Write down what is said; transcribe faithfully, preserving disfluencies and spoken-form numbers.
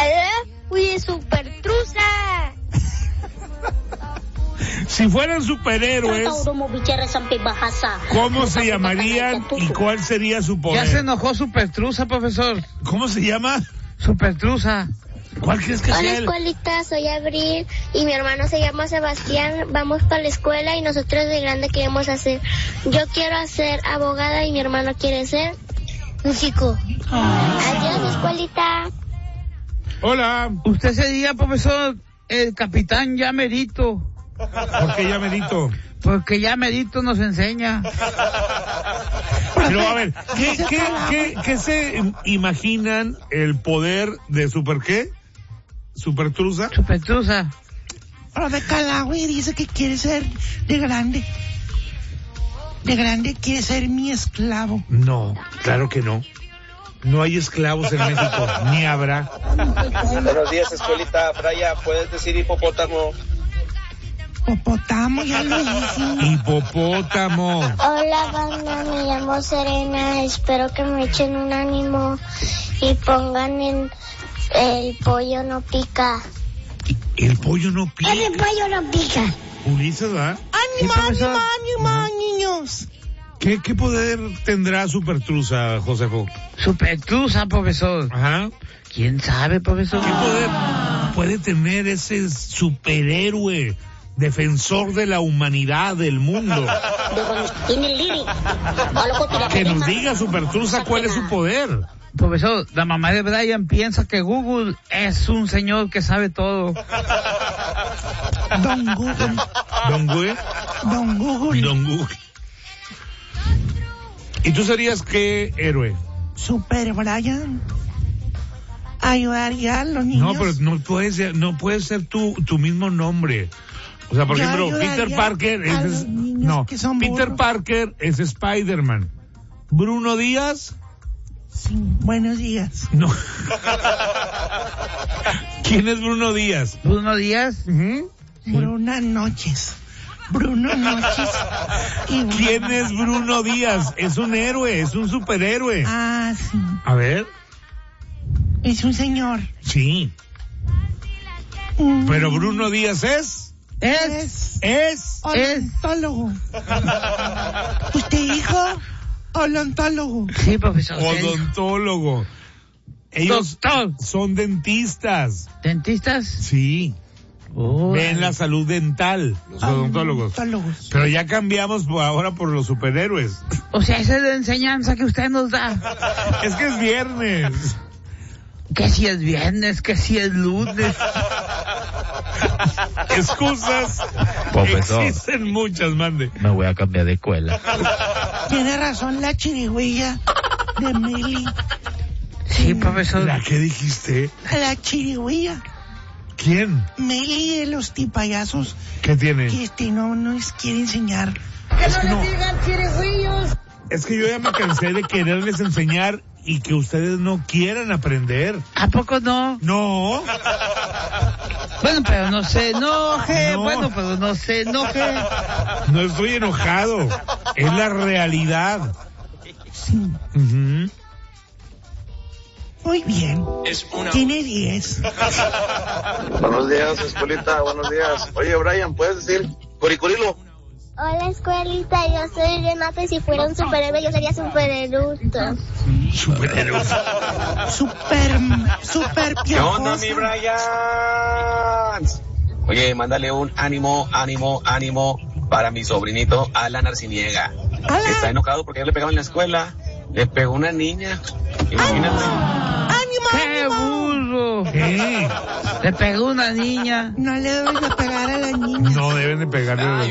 Hola, fui super truza. Si fueran superhéroes, ¿cómo se llamarían y cuál sería su poder? Ya se enojó Supertruza, profesor. ¿Cómo se llama? Supertruza. ¿Cuál crees que Hola, sea él? escuelita, soy Abril y mi hermano se llama Sebastián. Vamos para la escuela y nosotros de grande queremos hacer. Yo quiero ser abogada y mi hermano quiere ser músico. Adiós, escuelita. Hola. Usted sería, profesor, el capitán ya merito. ¿Por qué ya merito? Porque ya merito nos enseña. Pero a ver, ¿qué, qué, qué, qué se imaginan el poder de Super qué? ¿Supertruza? Supertruza. Pero de Calagüey dice que quiere ser de grande. De grande quiere ser mi esclavo. No, claro que no. No hay esclavos en México, ni habrá. Buenos días, escuelita. Brian, ¿puedes decir hipopótamo? Hipopótamo, ya lo dije. Hipopótamo. Hola, banda, me llamo Serena. Espero que me echen un ánimo y pongan el, el pollo no pica. El pollo no pica. El pollo no pica. Ulises, ¿verdad? ¡Ánimo, Sí, ánimo, profesor. ánimo, niños! ¿Qué, qué poder tendrá Supertruza, Josefo? Supertruza, profesor. Ajá. ¿Quién sabe, profesor? ¿Qué poder puede tener ese superhéroe, defensor de la humanidad, del mundo? Que nos diga, Supertruza, cuál es su poder. Profesor, la mamá de Brian piensa que Google es un señor que sabe todo. Don Google. Don Google. Don Google. Don Google. ¿Y tú serías qué héroe? Super Brian. Ayudaría a los niños. No, pero no puede ser, no puede ser tu, tu mismo nombre. O sea, por Yo ejemplo, ayudaría Peter Parker a es, los niños no, que son Peter burros. Parker es Spider-Man. Bruno Díaz, Sí, buenos días. no. ¿Quién es Bruno Díaz? Bruno Díaz. ¿Mm? Bruna Noches. Bruno Noches. Y Bruno- ¿Quién es Bruno Díaz? Es un héroe, es un superhéroe. Ah, sí. A ver, Es un señor. sí. Mm, Pero Bruno Díaz es, Es. es, odontólogo. ¿Usted dijo? Odontólogo. Sí, profesor. sí. odontólogo. Ellos Doctor. son dentistas. ¿Dentistas? Sí. Oh, Ven la salud dental, los odontólogos. Odontólogos. Pero ya cambiamos por ahora por los superhéroes. O sea, esa es la enseñanza que usted nos da. Es que es viernes. Que si es viernes, que si es lunes. Excusas. Profesor. Existen muchas, mande. Me voy a cambiar de escuela. Tiene razón la chirigüilla de Meli. Sí, profesor. ¿La qué dijiste? La chirigüilla. ¿Quién? Meli de los tipayazos ¿Qué tiene? que este no nos quiere enseñar. Es que no. Es que yo ya me cansé de quererles enseñar y que ustedes no quieran aprender. ¿A poco no? No. Bueno, pero no se enoje. No. Bueno, pero no se enoje. No estoy enojado. Es la realidad. Sí. Ujú. Muy bien. Tiene diez. Buenos días, escuelita, buenos días. Oye, Brian, ¿puedes decir curicurilo? Hola, escuelita, yo soy Renata y si fuera un superhéroe yo sería supereruto. Superhéroes. Super, super ¿Qué onda, piojoso. mi Brian? Oye, mándale un ánimo, ánimo, ánimo para mi sobrinito Alan Arciniega. Alan. Está enojado porque ya le pegaban en la escuela. Le pegó una niña. Imagínate. ¡Ánimo, ¡Qué ánimo! burro! ¿Qué? Le pegó una niña. No le deben de pegar a la niña. No deben de pegarle a los